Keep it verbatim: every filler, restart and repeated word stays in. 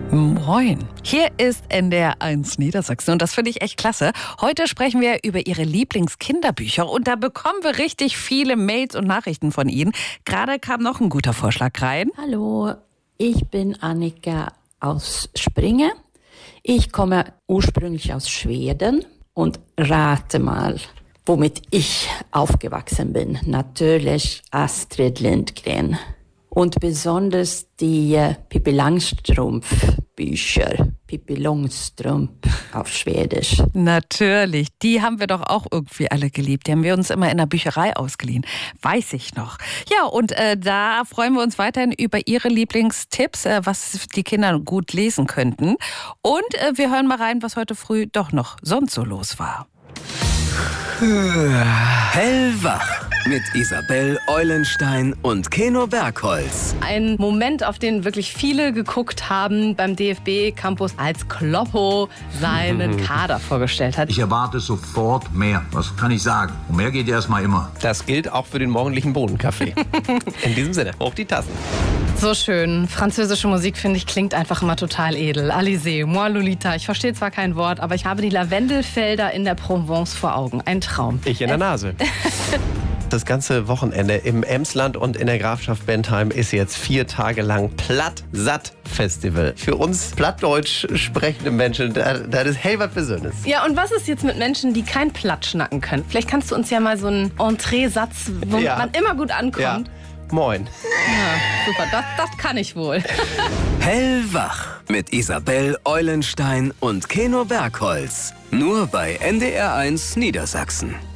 Moin. Hier ist N D R eins Niedersachsen und das finde ich echt klasse. Heute sprechen wir über Ihre Lieblingskinderbücher und da bekommen wir richtig viele Mails und Nachrichten von Ihnen. Gerade kam noch ein guter Vorschlag rein. Hallo, ich bin Annika aus Springe. Ich komme ursprünglich aus Schweden und rate mal, womit ich aufgewachsen bin. Natürlich Astrid Lindgren. Und besonders die äh, Pippi Langstrumpf-Bücher. Pippi Långstrump auf Schwedisch. Natürlich, die haben wir doch auch irgendwie alle geliebt. Die haben wir uns immer in der Bücherei ausgeliehen. Weiß ich noch. Ja, und äh, da freuen wir uns weiterhin über Ihre Lieblingstipps, äh, was die Kinder gut lesen könnten. Und äh, wir hören mal rein, was heute früh doch noch sonst so los war. Hellwach mit Isabel Eulenstein und Keno Bergholz. Ein Moment, auf den wirklich viele geguckt haben beim D F B-Campus, als Kloppo seinen Kader vorgestellt hat. Ich erwarte sofort mehr. Was kann ich sagen? Und mehr geht erstmal immer. Das gilt auch für den morgendlichen Bohnenkaffee. In diesem Sinne, hoch die Tassen. So schön. Französische Musik, finde ich, klingt einfach immer total edel. Alizé, moi Lolita. Ich verstehe zwar kein Wort, aber ich habe die Lavendelfelder in der Provence vor Augen. Ein Traum. Ich in der Nase. Das ganze Wochenende im Emsland und in der Grafschaft Bentheim ist jetzt vier Tage lang Platt-Satt-Festival. Für uns plattdeutsch sprechende Menschen, das ist hell was Besonderes. Ja, und was ist jetzt mit Menschen, die kein Platt schnacken können? Vielleicht kannst du uns ja mal so einen Entree-Satz, womit Ja. man immer gut ankommt. Ja. Moin. Ja, super, das, das kann ich wohl. Hellwach mit Isabel Eulenstein und Keno Bergholz. Nur bei N D R eins Niedersachsen.